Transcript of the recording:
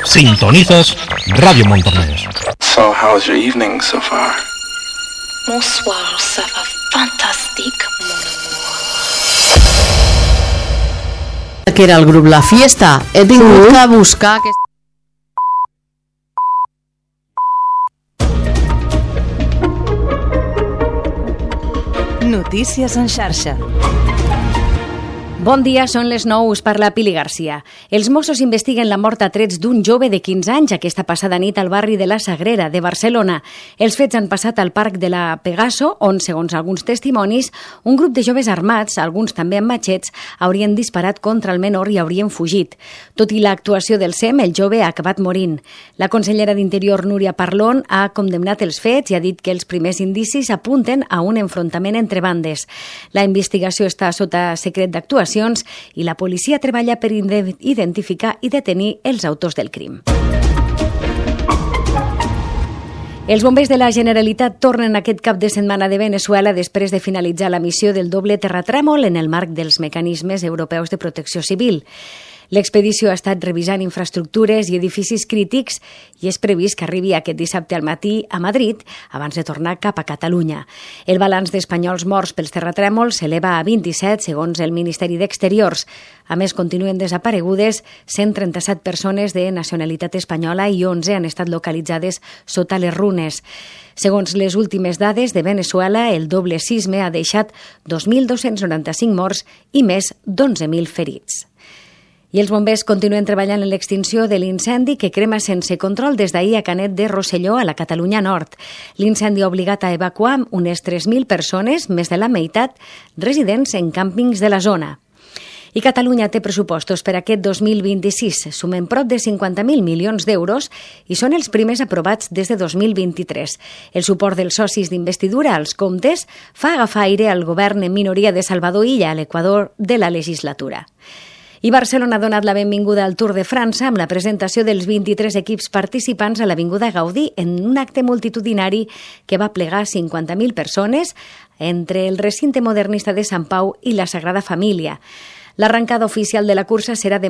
Sintonitzes Ràdio Montornès. So, how's your evening so far? Bonsoir, ça va fantastique, mon amour. Que era el grup La Fiesta. He tingut que buscar aquest... Notícies en xarxa. Bon dia, són les 9, us parla Pili Garcia. Els Mossos investiguen la mort a trets d'un jove de 15 anys aquesta passada nit al barri de la Sagrera, de Barcelona. Els fets han passat al parc de la Pegaso, on, segons alguns testimonis, un grup de joves armats, alguns també amb matxets, haurien disparat contra el menor i haurien fugit. Tot i l'actuació del SEM, el jove ha acabat morint. La consellera d'Interior, Núria Parlon, ha condemnat els fets i ha dit que els primers indicis apunten a un enfrontament entre bandes. La investigació està sota secret d'actuació i la policia treballa per identificar i detenir els autors del crim. Els bombers de la Generalitat tornen aquest cap de setmana de Veneçuela després de finalitzar la missió del doble terratrèmol en el marc dels mecanismes europeus de protecció civil. L'expedició ha estat revisant infraestructures i edificis crítics i és previst que arribi aquest dissabte al matí a Madrid abans de tornar cap a Catalunya. El balanç d'espanyols morts pels terratrèmols s'eleva a 27, segons el Ministeri d'Exteriors. A més, continuen desaparegudes 137 persones de nacionalitat espanyola i 11 han estat localitzades sota les runes. Segons les últimes dades de Veneçuela, el doble sisme ha deixat 2.295 morts i més d'11.000 ferits. I els bombers continuen treballant en l'extinció de l'incendi que crema sense control des d'ahir a Canet de Rosselló, a la Catalunya Nord. L'incendi ha obligat a evacuar unes 3.000 persones, més de la meitat residents en càmpings de la zona. I Catalunya té pressupostos per aquest 2026. Sumen prop de 50.000 milions d'euros i són els primers aprovats des de 2023. El suport dels socis d'investidura als comptes fa agafar aire al govern en minoria de Salvador Illa a l'Equador de la legislatura. I Barcelona ha donat la benvinguda al Tour de França amb la presentació dels 23 equips participants a l'Avinguda Gaudí en un acte multitudinari que va plegar 50.000 persones entre el recinte modernista de Sant Pau i la Sagrada Família. L'arrencada oficial de la cursa serà